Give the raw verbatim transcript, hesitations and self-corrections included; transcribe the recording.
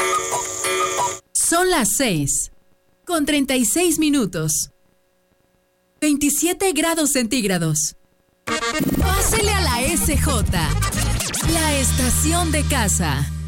Son las seis, con treinta y seis minutos. veintisiete grados centígrados. Pásele a la S J, la estación de casa.